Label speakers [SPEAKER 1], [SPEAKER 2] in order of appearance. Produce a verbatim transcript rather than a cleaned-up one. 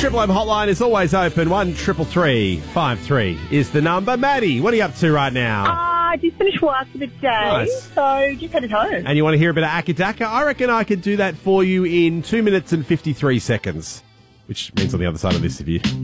[SPEAKER 1] Triple M hotline is always open. One triple three five three is the number. Maddie, what are you up to right now?
[SPEAKER 2] Uh, I just finished work for the day,
[SPEAKER 1] Nice.
[SPEAKER 2] so just headed home.
[SPEAKER 1] And you want to hear a bit of Akadaka? I reckon I could do that for you in two minutes and fifty-three seconds, which means on the other side of this, if you